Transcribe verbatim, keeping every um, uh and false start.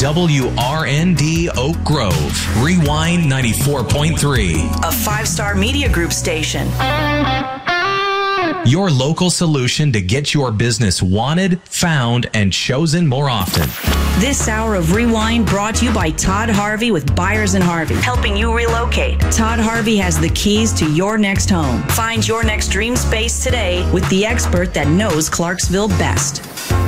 W R N D Oak Grove. Rewind ninety-four point three. A five-star media group station. Your local solution to get your business wanted, found, and chosen more often. This hour of Rewind brought to you by Todd Harvey with Byers and Harvey, helping you relocate. Todd Harvey has the keys to your next home. Find your next dream space today with the expert that knows Clarksville best.